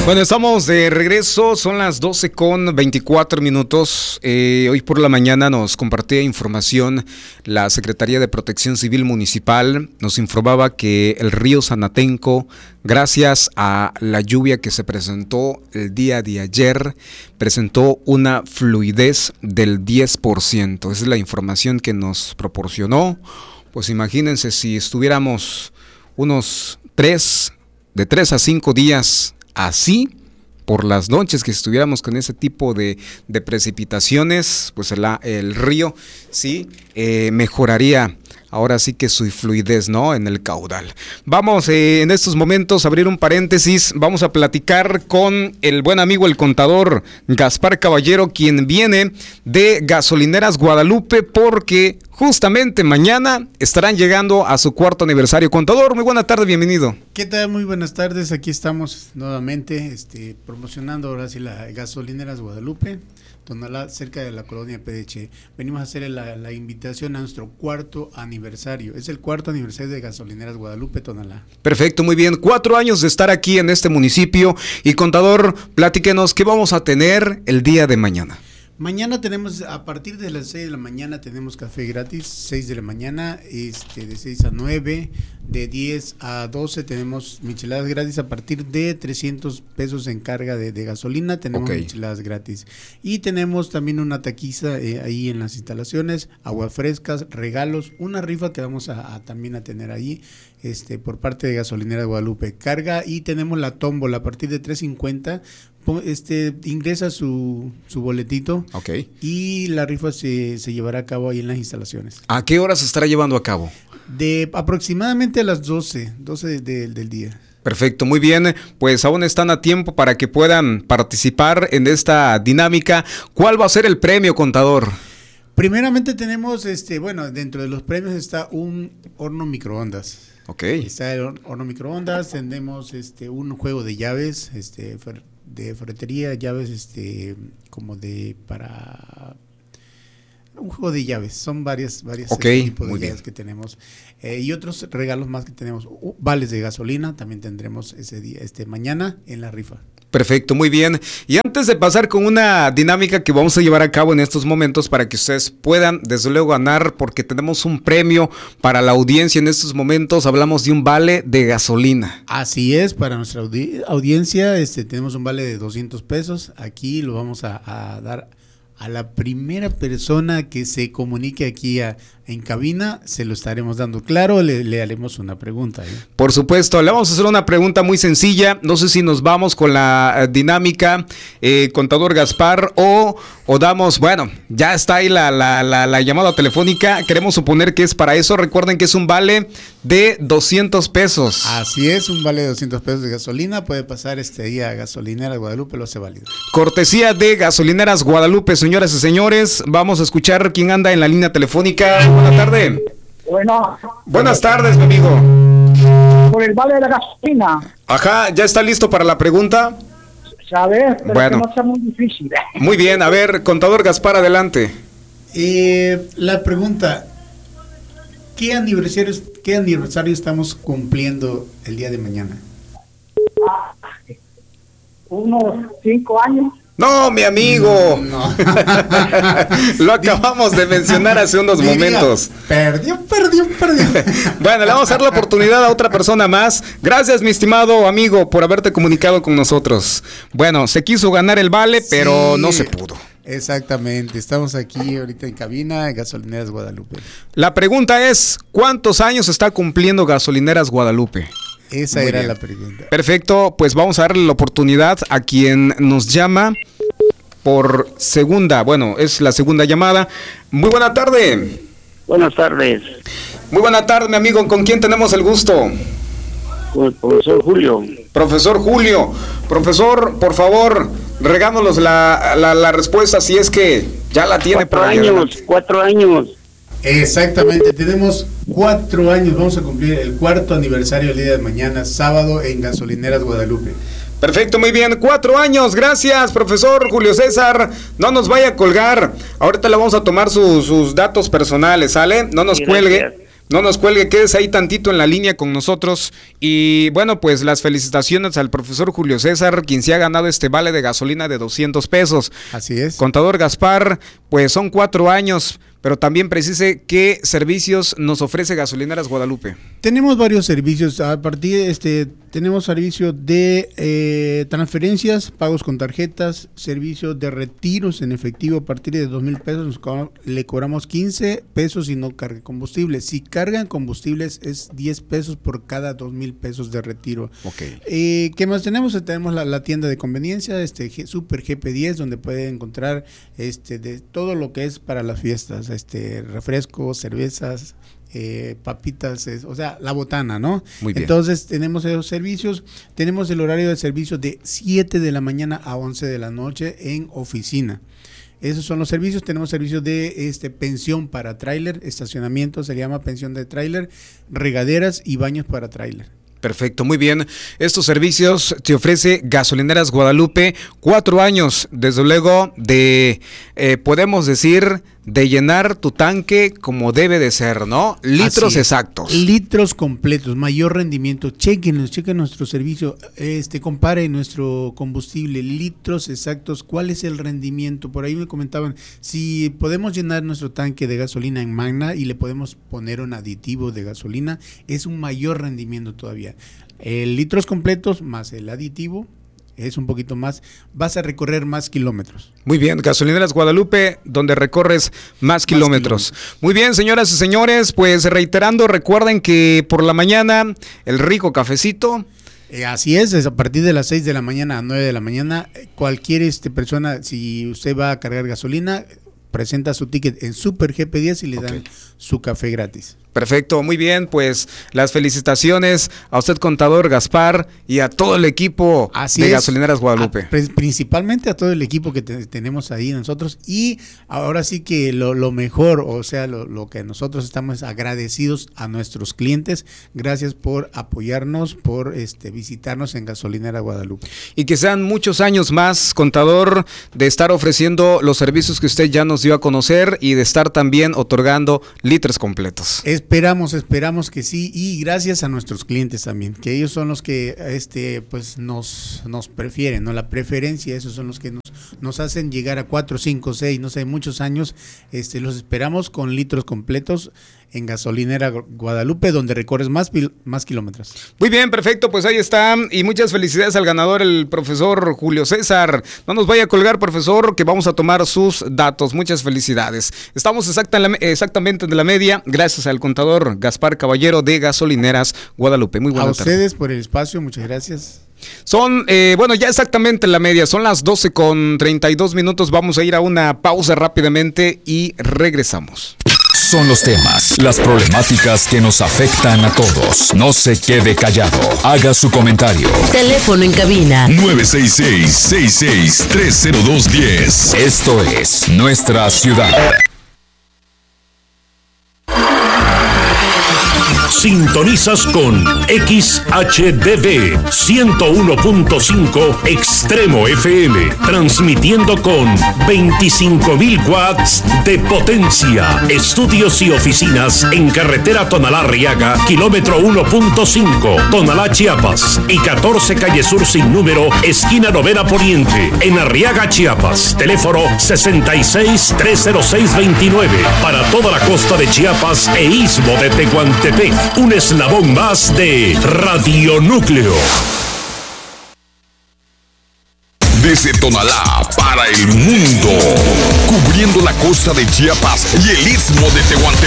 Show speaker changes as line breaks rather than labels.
Bueno, estamos de regreso, son las 12:24. Hoy por la mañana nos compartía información la Secretaría de Protección Civil Municipal, nos informaba que el río Sanatenco, gracias a la lluvia que se presentó el día de ayer, presentó una fluidez del 10%. Esa es la información que nos proporcionó. Pues imagínense si estuviéramos de 3 a 5 días así, por las noches que estuviéramos con ese tipo de precipitaciones, pues el río sí mejoraría ahora sí que su fluidez, ¿no?, en el caudal. Vamos en estos momentos a abrir un paréntesis, vamos a platicar con el buen amigo, el contador Gaspar Caballero, quien viene de Gasolineras Guadalupe, porque justamente mañana estarán llegando a su 4º aniversario. Contador, muy buena tarde, bienvenido.
¿Qué tal? Muy buenas tardes, aquí estamos nuevamente promocionando ahora sí la Gasolineras Guadalupe, Tonalá, cerca de la colonia PDH. Venimos a hacer la invitación a nuestro 4º aniversario. Es el 4º aniversario de Gasolineras Guadalupe, Tonalá.
Perfecto, muy bien. 4 años de estar aquí en este municipio. Y contador, platíquenos qué vamos a tener el día de mañana.
Mañana tenemos, a partir de las 6 de la mañana tenemos café gratis, 6 de la mañana, de 6 a 9, de 10 a 12 tenemos micheladas gratis, a partir de 300 pesos en carga de gasolina tenemos micheladas gratis. Y tenemos también una taquiza ahí en las instalaciones, aguas frescas, regalos, una rifa que vamos también a tener ahí, por parte de Gasolineras Guadalupe. Carga, y tenemos la tómbola a partir de 3.50. Ingresa su boletito, y la rifa se llevará a cabo ahí en las instalaciones.
¿A qué hora se estará llevando a cabo?
De aproximadamente a las 12 del día.
Perfecto, muy bien, pues aún están a tiempo para que puedan participar en esta dinámica. ¿Cuál va a ser el premio, contador?
Primeramente tenemos, dentro de los premios está un horno microondas. Está el horno microondas, tenemos un juego de llaves, de ferretería, llaves como para un juego de llaves, son varias tipos de llaves que tenemos, y otros regalos más que tenemos, vales de gasolina también tendremos ese día, mañana en la rifa.
Perfecto, muy bien. Y antes de pasar con una dinámica que vamos a llevar a cabo en estos momentos para que ustedes puedan desde luego ganar, porque tenemos un premio para la audiencia en estos momentos, hablamos de un vale de gasolina.
Así es, para nuestra audiencia tenemos un vale de 200 pesos, aquí lo vamos a dar a la primera persona que se comunique aquí en cabina, se lo estaremos dando. Claro, le haremos una pregunta.
Por supuesto, le vamos a hacer una pregunta muy sencilla. No sé si nos vamos con la dinámica, contador Gaspar, o damos, bueno, ya está ahí la llamada telefónica. Queremos suponer que es para eso. Recuerden que es un vale de 200 pesos.
Así es, un vale de 200 pesos de gasolina. Puede pasar día a Gasolineras Guadalupe, lo hace válido.
Cortesía de Gasolineras Guadalupe, señoras y señores. Vamos a escuchar quién anda en la línea telefónica. Buenas tardes.
Bueno.
Buenas tardes, mi amigo.
Por el vale de la gasolina.
Ajá, ¿ya está listo para la pregunta?
¿Sabes? Pero
bueno,
que no sea muy difícil.
Muy bien, a ver, contador Gaspar, adelante.
La pregunta, ¿qué aniversario estamos cumpliendo el día de mañana?
Unos 5 años.
No, mi amigo.
No.
Lo acabamos de mencionar hace unos momentos.
Perdió.
Bueno, le vamos a dar la oportunidad a otra persona más. Gracias, mi estimado amigo, por haberte comunicado con nosotros. Bueno, se quiso ganar el vale, pero no se pudo.
Exactamente, estamos aquí ahorita en cabina, en Gasolineras Guadalupe.
La pregunta es, ¿cuántos años está cumpliendo Gasolineras Guadalupe?
Esa
Muy
era
bien.
La pregunta.
Perfecto, pues vamos a darle la oportunidad a quien nos llama por segunda, bueno, es la segunda llamada. Muy buena tarde.
Buenas tardes.
Muy buena tarde, mi amigo, ¿con quién tenemos el gusto?
Con el profesor Julio.
Profesor Julio. Profesor, por favor, regámonos la respuesta si es que ya la tiene.
4 años.
Exactamente, tenemos 4 años, vamos a cumplir el 4º aniversario el día de mañana, sábado, en Gasolineras Guadalupe.
Perfecto, muy bien, 4 años, gracias, profesor Julio César, no nos vaya a colgar, ahorita le vamos a tomar sus datos personales, ¿sale? No nos cuelgue. No nos cuelgue, quédese ahí tantito en la línea con nosotros. Y bueno, pues las felicitaciones al profesor Julio César, quien se ha ganado este vale de gasolina de 200 pesos.
Así es.
Contador Gaspar, pues son 4 años, pero también precise qué servicios nos ofrece Gasolineras Guadalupe.
Tenemos varios servicios. A partir tenemos servicio de transferencias, pagos con tarjetas, servicio de retiros en efectivo a partir de 2,000 pesos. Le cobramos 15 pesos si no carga combustible. Si cargan combustibles es 10 pesos por cada 2,000 pesos de retiro.
Okay.
¿Qué más tenemos? Tenemos la tienda de conveniencia, Super GP10, donde pueden encontrar de todo lo que es para las fiestas, refrescos, cervezas, papitas, o sea, la botana, ¿no?
Muy bien.
Entonces tenemos esos servicios. Tenemos el horario de servicio de 7 de la mañana a 11 de la noche en oficina. Esos son los servicios. Tenemos servicios de pensión para tráiler, estacionamiento, se llama pensión de tráiler, regaderas y baños para tráiler.
Perfecto, muy bien. Estos servicios te ofrece Gasolineras Guadalupe, 4 años, desde luego, de, podemos decir, de llenar tu tanque como debe de ser, ¿no? Litros exactos.
Litros completos, mayor rendimiento. Chequen nuestro servicio, compare nuestro combustible, litros exactos, cuál es el rendimiento. Por ahí me comentaban, si podemos llenar nuestro tanque de gasolina en Magna y le podemos poner un aditivo de gasolina, es un mayor rendimiento todavía. Litros completos más el aditivo es un poquito más, vas a recorrer más kilómetros.
Muy bien, Gasolineras Guadalupe, donde recorres más kilómetros. Muy bien, señoras y señores, pues reiterando, recuerden que por la mañana el rico cafecito.
Así es a partir de las 6 de la mañana a 9 de la mañana, cualquier persona, si usted va a cargar gasolina, presenta su ticket en Super GP10 y le dan su café gratis.
Perfecto, muy bien, pues las felicitaciones a usted, contador Gaspar, y a todo el equipo de Gasolineras Guadalupe.
Principalmente a todo el equipo que tenemos ahí nosotros, y ahora sí que lo mejor, o sea, lo que nosotros estamos agradecidos a nuestros clientes. Gracias por apoyarnos, por visitarnos en Gasolinera Guadalupe.
Y que sean muchos años más, contador, de estar ofreciendo los servicios que usted ya nos dio a conocer y de estar también otorgando litros completos.
Esperamos que sí, y gracias a nuestros clientes también, que ellos son los que pues nos prefieren, ¿no? La preferencia, esos son los que nos hacen llegar a 4, 5, 6, no sé, muchos años. Los esperamos con litros completos en Gasolinera Guadalupe, donde recorres más kilómetros.
Muy bien, perfecto, pues ahí está, y muchas felicidades al ganador, el profesor Julio César. No nos vaya a colgar, profesor, que vamos a tomar sus datos. Muchas felicidades. Estamos exactamente de la media, gracias al contador Gaspar Caballero de Gasolineras Guadalupe. Muy buena tarde.
A ustedes por el espacio, muchas gracias.
Son, ya exactamente la media, son las 12:32. Vamos a ir a una pausa rápidamente y regresamos.
Son los temas, las problemáticas que nos afectan a todos. No se quede callado. Haga su comentario.
Teléfono en cabina
966-66-30210. Esto es Nuestra Ciudad. Sintonizas con XHDB 101.5 Extremo FM, transmitiendo con 25,000 watts de potencia. Estudios y oficinas en carretera Tonalá-Arriaga, kilómetro 1.5, Tonalá, Chiapas, y 14 calle Sur sin número, esquina Novena Poniente, en Arriaga, Chiapas. Teléfono 66-306-29, para toda la costa de Chiapas e istmo de Tehuantepec. Un eslabón más de Radionúcleo. Desde Tonalá para el mundo, cubriendo la costa de Chiapas y el istmo de Tehuantepec.